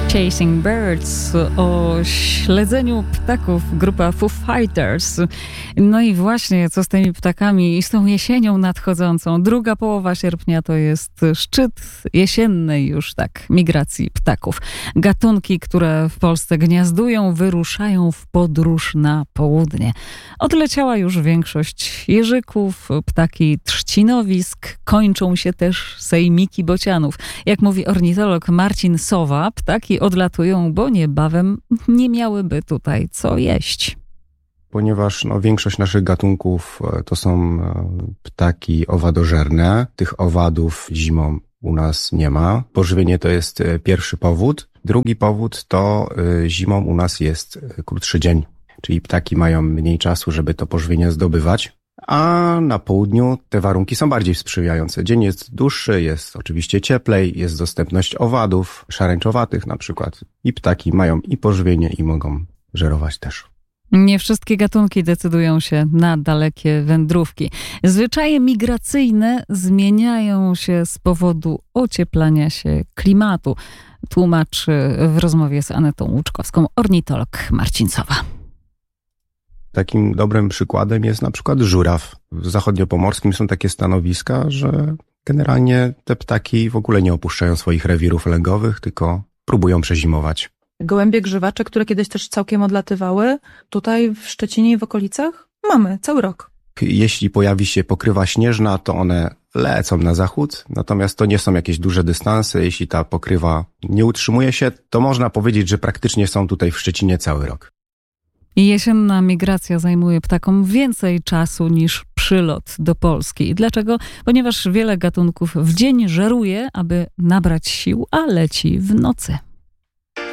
Chasing Birds, o śledzeniu ptaków, grupa Foo Fighters. No i właśnie, co z tymi ptakami i z tą jesienią nadchodzącą. Druga połowa sierpnia to jest szczyt jesiennej już migracji ptaków. Gatunki, które w Polsce gniazdują, wyruszają w podróż na południe. Odleciała już większość jeżyków, ptaki trzcinowisk, kończą się też sejmiki bocianów. Jak mówi ornitolog Marcin Sowa, ptaki odlatują, bo niebawem nie miałyby tutaj co jeść. Ponieważ większość naszych gatunków to są ptaki owadożerne. Tych owadów zimą u nas nie ma. Pożywienie to jest pierwszy powód. Drugi powód to zimą u nas jest krótszy dzień, czyli ptaki mają mniej czasu, żeby to pożywienie zdobywać. A na południu te warunki są bardziej sprzyjające. Dzień jest dłuższy, jest oczywiście cieplej, jest dostępność owadów, szarańczowatych na przykład. I ptaki mają i pożywienie i mogą żerować też. Nie wszystkie gatunki decydują się na dalekie wędrówki. Zwyczaje migracyjne zmieniają się z powodu ocieplania się klimatu. Tłumaczy w rozmowie z Anetą Łuczkowską ornitolog Marcin Sowa. Takim dobrym przykładem jest na przykład żuraw. W zachodniopomorskim są takie stanowiska, że generalnie te ptaki w ogóle nie opuszczają swoich rewirów lęgowych, tylko próbują przezimować. Gołębie grzywacze, które kiedyś też całkiem odlatywały, tutaj w Szczecinie i w okolicach mamy cały rok. Jeśli pojawi się pokrywa śnieżna, to one lecą na zachód, natomiast to nie są jakieś duże dystanse. Jeśli ta pokrywa nie utrzymuje się, to można powiedzieć, że praktycznie są tutaj w Szczecinie cały rok. Jesienna migracja zajmuje ptakom więcej czasu niż przylot do Polski. Dlaczego? Ponieważ wiele gatunków w dzień żeruje, aby nabrać sił, a leci w nocy.